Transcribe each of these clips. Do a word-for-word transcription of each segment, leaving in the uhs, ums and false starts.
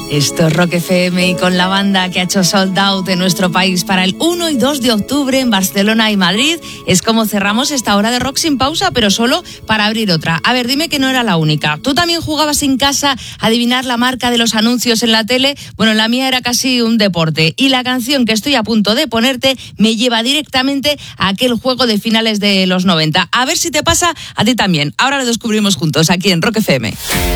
Esto es Rock F M y con la banda que ha hecho sold out en nuestro país para el uno y dos de octubre en Barcelona y Madrid. Es como cerramos esta hora de rock sin pausa, pero solo para abrir otra. A ver, dime que no era la única. ¿Tú también jugabas en casa a adivinar la marca de los anuncios en la tele? Bueno, la mía era casi un deporte. Y la canción que estoy a punto de ponerte me lleva directamente a aquel juego de finales de los noventa. A ver si te pasa a ti también. Ahora lo descubrimos juntos aquí en Rock F M.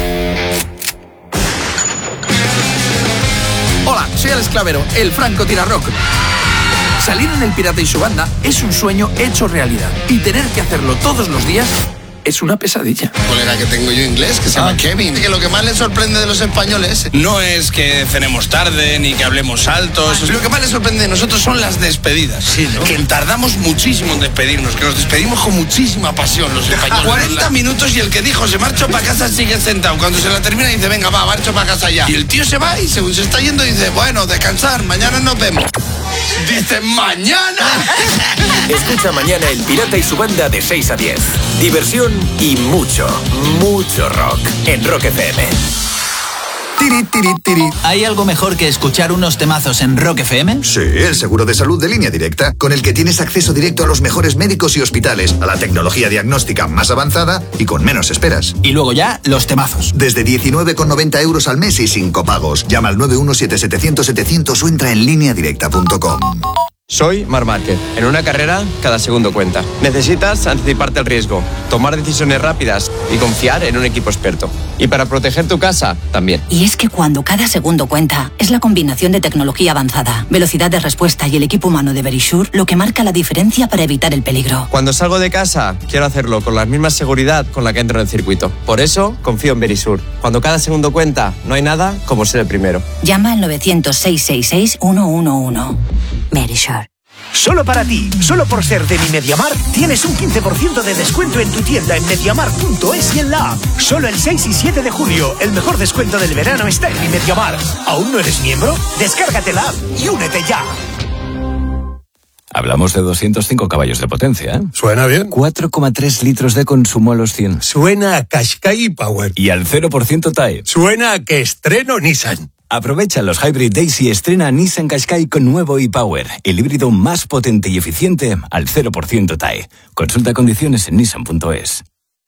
Hola, soy Alex Clavero, el Franco Tirarrock. Salir en El Pirata y su banda es un sueño hecho realidad. Y tener que hacerlo todos los días es una pesadilla. Un colega que tengo yo inglés que se llama ah. Kevin, que lo que más le sorprende de los españoles no es que cenemos tarde ni que hablemos altos. Ah, lo que más le sorprende de nosotros son las despedidas. Sí, ¿no? Que tardamos muchísimo en despedirnos, que nos despedimos con muchísima pasión los españoles. cuarenta minutos y el que dijo se marchó para casa sigue sentado. Cuando se la termina dice venga va, marcho para casa ya. Y el tío se va y según se está yendo dice bueno, descansar, mañana nos vemos. Dice mañana. Escucha mañana El Pirata y su banda de seis a diez. Diversión y mucho, mucho rock en Rock F M. Tiri, tiri, tiri. ¿Hay algo mejor que escuchar unos temazos en Rock F M? Sí, el seguro de salud de Línea Directa, con el que tienes acceso directo a los mejores médicos y hospitales, a la tecnología diagnóstica más avanzada y con menos esperas. Y luego ya, los temazos. Desde diecinueve con noventa euros al mes y sin copagos. Llama al nueve uno siete siete cero cero setecientos o entra en línea directa punto com. Soy Marc Márquez. En una carrera, cada segundo cuenta. Necesitas anticiparte al riesgo, tomar decisiones rápidas y confiar en un equipo experto. Y para proteger tu casa, también. Y es que cuando cada segundo cuenta, es la combinación de tecnología avanzada, velocidad de respuesta y el equipo humano de Verisure lo que marca la diferencia para evitar el peligro. Cuando salgo de casa, quiero hacerlo con la misma seguridad con la que entro en el circuito. Por eso, confío en Verisure. Cuando cada segundo cuenta, no hay nada como ser el primero. Llama al novecientos, seiscientos sesenta y seis, ciento once. Verisure. Solo para ti, solo por ser de Mi Mediamar, tienes un quince por ciento de descuento en tu tienda en mediamar punto es y en la app. Solo el seis y siete de julio, el mejor descuento del verano está en Mi Mediamar. ¿Aún no eres miembro? Descárgate la app y únete ya. Hablamos de doscientos cinco caballos de potencia, ¿eh? Suena bien. cuatro coma tres litros de consumo a los cien. Suena a Qashqai Power. Y al cero por ciento T A E. Suena a que estreno Nissan. Aprovecha los Hybrid Days y estrena Nissan Qashqai con nuevo e-Power, el híbrido más potente y eficiente al cero por ciento T A E. Consulta condiciones en nissan punto es.